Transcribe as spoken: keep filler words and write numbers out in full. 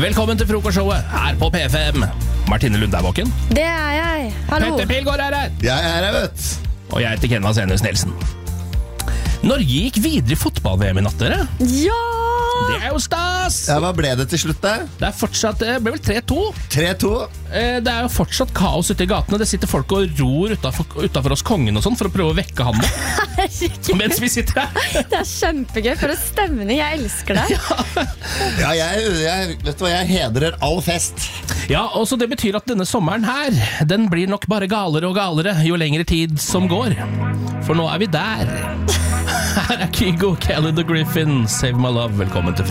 Velkommen til frokostshowet her på P fem. Martine Lunde er våken. Det er jeg. Hallo. Petter Pilgaard er her. Jeg er her, vet. Og jeg heter Kenvas Enes Nelson. Norge gikk videre i fotball-V M i natt, dere. Ja! Det er jo stas! Ja, hva ble det til slutt der? Det er fortsatt, det ble vel tre to. tre to. Eh, Det er jo fortsatt kaos ute i gatene. Det sitter folk og ror utenfor, utenfor oss kongen og sånn for å prøve å vekke han mens vi sitter her. Det er kjempegøy, for en stemning. Jeg elsker det. Ja, jeg, jeg, vet du hva, jeg hedrer all fest. Ja, og så det betyr at denne sommeren her, den blir nok bare galere og galere jo lengre tid som går. For nå er vi der. Her er Kygo, Kelly the Griffin, Save My Love, velkommen.